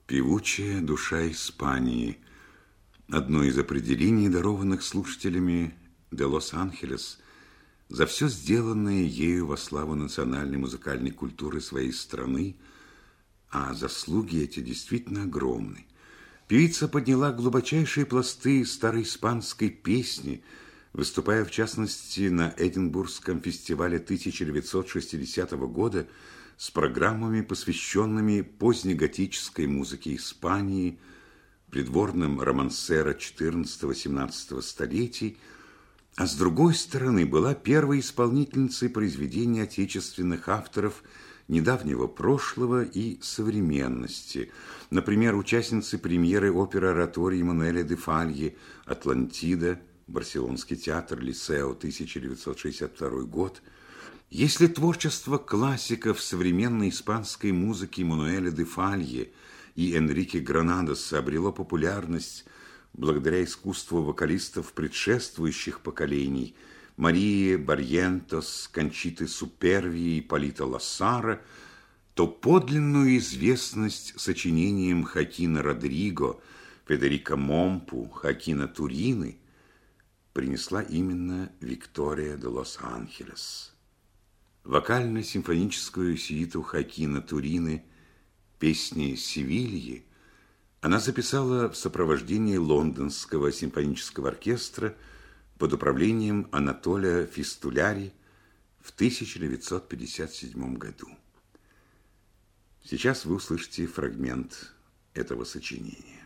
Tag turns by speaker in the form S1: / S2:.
S1: Певучая душа Испании. Одно из определений, дарованных слушателями де Лос-Анхелес за все сделанное ею во славу национальной музыкальной культуры своей страны, а заслуги эти действительно огромны. Певица подняла глубочайшие пласты староиспанской песни, выступая, в частности, на Эдинбургском фестивале 1960 года с программами, посвященными позднеготической музыке Испании, придворным романсера XIV-XVII столетий, а с другой стороны была первой исполнительницей произведений отечественных авторов недавнего прошлого и современности. Например, участницей премьеры оперы-оратории Мануэля де Фальи «Атлантида», Барселонский театр, Лисео, 1962 год. Если творчество классиков современной испанской музыки Мануэля де Фальи и Энрике Гранадоса обрело популярность благодаря искусству вокалистов предшествующих поколений Марии Барьентос, Кончиты Супервии и Полита Лассара, то подлинную известность сочинениям Хокина Родриго, Федерико Момпу, Хокина Турины принесла именно Виктория де Лос-Анхелес. Вокально-симфоническую сюиту Хокина Турины «Песни Севильи» она записала в сопровождении Лондонского симфонического оркестра под управлением Анатолия Фистуляри в 1957 году. Сейчас вы услышите фрагмент этого сочинения.